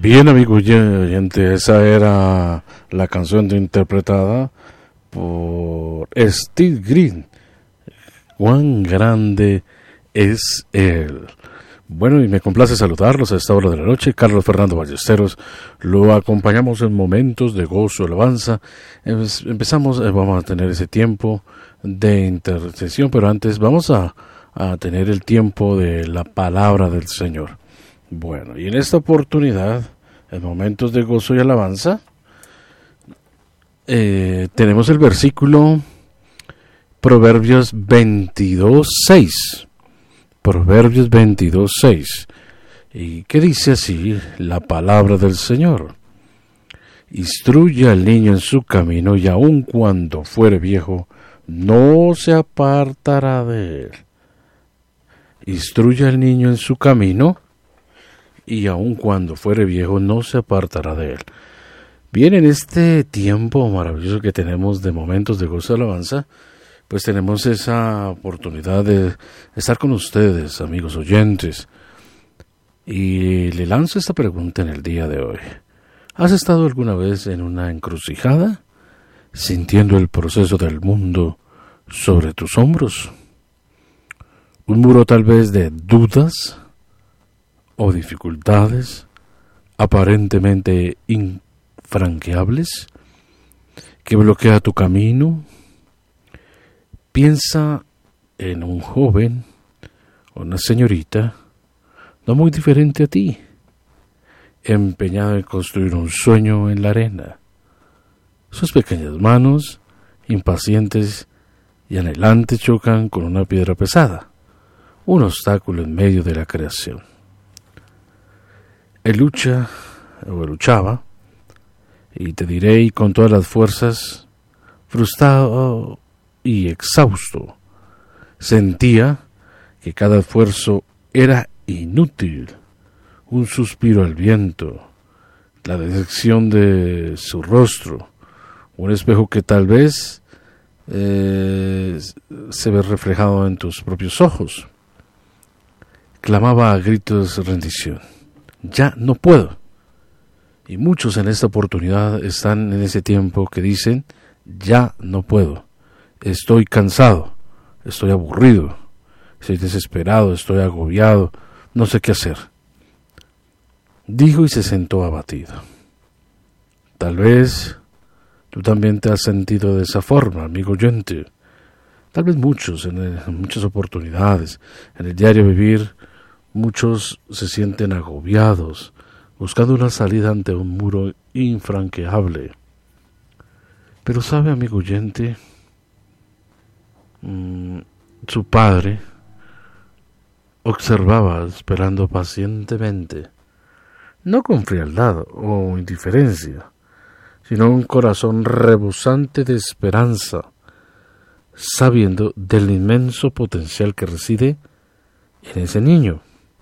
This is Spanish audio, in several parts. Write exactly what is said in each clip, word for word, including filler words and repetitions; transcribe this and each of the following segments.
Bien, amigo oyente, esa era la canción interpretada por Steve Green. Cuán grande es Él. Bueno, y me complace saludarlos a esta hora de la noche. Carlos Fernando Ballesteros, lo acompañamos en momentos de gozo, alabanza. Empezamos, vamos a tener ese tiempo de intercesión, pero antes vamos a, a tener el tiempo de la palabra del Señor. Bueno, y en esta oportunidad, en momentos de gozo y alabanza, eh, tenemos el versículo Proverbios veintidós seis. Proverbios veintidós seis. ¿Y qué dice así la palabra del Señor? Instruye al niño en su camino, y aun cuando fuere viejo, no se apartará de él. Instruye al niño en su camino, y aun cuando fuere viejo, no se apartará de él. Bien, en este tiempo maravilloso que tenemos de momentos de gozo y alabanza, pues tenemos esa oportunidad de estar con ustedes, amigos oyentes. Y le lanzo esta pregunta en el día de hoy. ¿Has estado alguna vez en una encrucijada, sintiendo el proceso del mundo sobre tus hombros? Un muro tal vez de dudas o dificultades aparentemente infranqueables que bloquea tu camino. Piensa en un joven o una señorita no muy diferente a ti, empeñado en construir un sueño en la arena. Sus pequeñas manos, impacientes y anhelantes, chocan con una piedra pesada, un obstáculo en medio de la creación. Él lucha, o luchaba, y te diré, y con todas las fuerzas, frustrado y exhausto, sentía que cada esfuerzo era inútil, un suspiro al viento, la decepción de su rostro, un espejo que tal vez eh, se ve reflejado en tus propios ojos. Clamaba a gritos de rendición. Ya no puedo. Y muchos en esta oportunidad están en ese tiempo que dicen, ya no puedo. Estoy cansado, estoy aburrido, estoy desesperado, estoy agobiado, no sé qué hacer. Dijo y se sentó abatido. Tal vez tú también te has sentido de esa forma, amigo oyente. Tal vez muchos, en, el, en muchas oportunidades, en el diario vivir, muchos se sienten agobiados, buscando una salida ante un muro infranqueable. Pero sabe, amigo oyente, mmm, su padre observaba, esperando pacientemente, no con frialdad o indiferencia, sino un corazón rebosante de esperanza, sabiendo del inmenso potencial que reside en ese niño.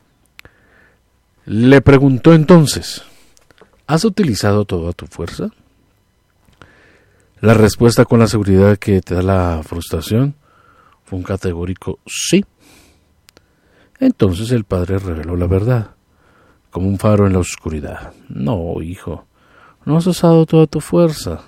Le preguntó entonces, ¿has utilizado toda tu fuerza? La respuesta, con la seguridad que te da la frustración, fue un categórico sí. Entonces el padre reveló la verdad, como un faro en la oscuridad. No, hijo, no has usado toda tu fuerza,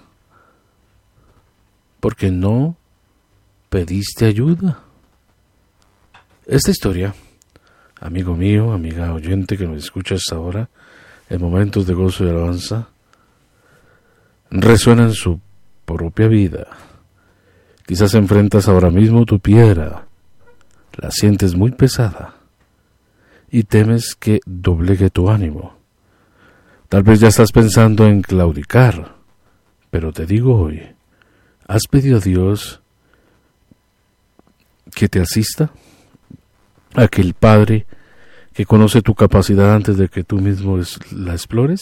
porque no pediste ayuda. Esta historia, amigo mío, amiga oyente que nos escucha hasta ahora, en momentos de gozo y alabanza, resuena en su propia vida. Quizás enfrentas ahora mismo tu piedra, la sientes muy pesada y temes que doblegue tu ánimo. Tal vez ya estás pensando en claudicar, pero te digo hoy, ¿has pedido a Dios que te asista? Aquel Padre que conoce tu capacidad antes de que tú mismo la explores.